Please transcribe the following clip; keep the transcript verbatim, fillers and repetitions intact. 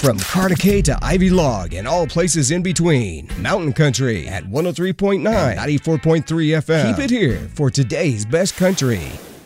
From Cartacay to Ivy Log and all places in between. Mountain Country at one oh three point nine, ninety-four point three F M. Keep it here for today's best country.